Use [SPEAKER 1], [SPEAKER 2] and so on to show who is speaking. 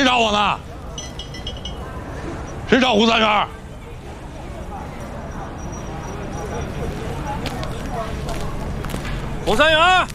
[SPEAKER 1] 找我呢？谁找胡三元？
[SPEAKER 2] 胡三元！